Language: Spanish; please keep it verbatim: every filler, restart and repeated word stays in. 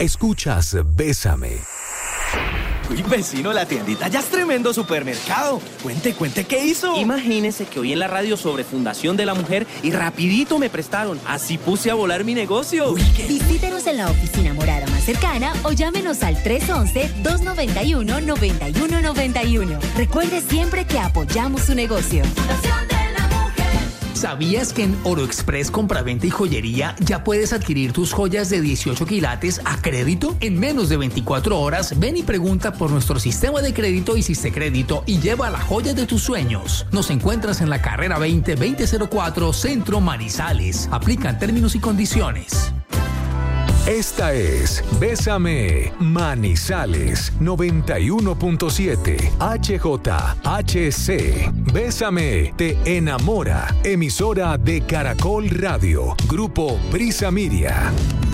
Escuchas Bésame. Uy, vecino, la tiendita ya es tremendo supermercado. Cuente, cuente, ¿qué hizo? Imagínese que oí en la radio sobre Fundación de la Mujer y rapidito me prestaron. Así puse a volar mi negocio. Uy, ¿qué? Visítenos en la oficina morada más cercana o llámenos al tres once, dos noventa y uno, noventa y uno noventa y uno. Recuerde siempre que apoyamos su negocio. Fundación de la Mujer. ¿Sabías que en Oro Express Compraventa y Joyería ya puedes adquirir tus joyas de dieciocho quilates a crédito? En menos de veinticuatro horas, ven y pregunta por nuestro sistema de crédito Crédito y lleva la joya de tus sueños. Nos encuentras en la carrera veinte, veinte cero cuatro, Centro Manizales. Aplican términos y condiciones. Esta es Bésame Manizales noventa y uno punto siete H J H C. Bésame te enamora. Emisora de Caracol Radio. Grupo Prisa Miria.